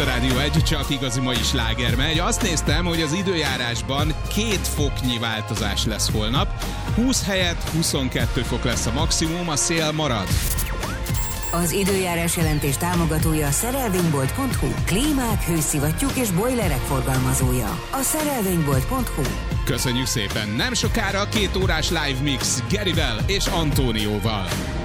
a Rádió 1, csak igazi mai sláger megy. Azt néztem, hogy az időjárásban 2 foknyi változás lesz holnap. 20 helyett 22 fok lesz a maximum, a szél marad. Az időjárás jelentés támogatója a szerelvénybolt.hu. Klímák, hőszivattyúk és bojlerek forgalmazója. A szerelvénybolt.hu. Köszönjük szépen! Nem sokára 2 órás live mix Gerivel és Antónióval.